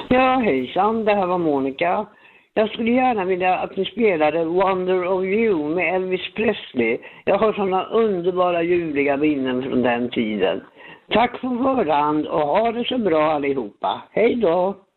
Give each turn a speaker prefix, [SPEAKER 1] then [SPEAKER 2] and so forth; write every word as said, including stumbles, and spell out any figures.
[SPEAKER 1] Ja, hejsan, det här var Monica. Jag skulle gärna vilja att ni spelade Wonder of You med Elvis Presley. Jag har sådana underbara ljuvliga minnen från den tiden. Tack för förhand och ha det så bra allihopa. Hej då!